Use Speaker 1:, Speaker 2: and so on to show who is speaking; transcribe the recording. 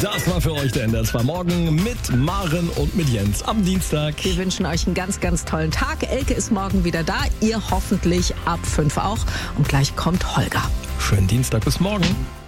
Speaker 1: Das war für euch der NDR 2 Morgen mit Maren und mit Jens am Dienstag.
Speaker 2: Wir wünschen euch einen ganz, ganz tollen Tag. Elke ist morgen wieder da, ihr hoffentlich ab 5 auch. Und gleich kommt Holger.
Speaker 1: Schönen Dienstag, bis morgen.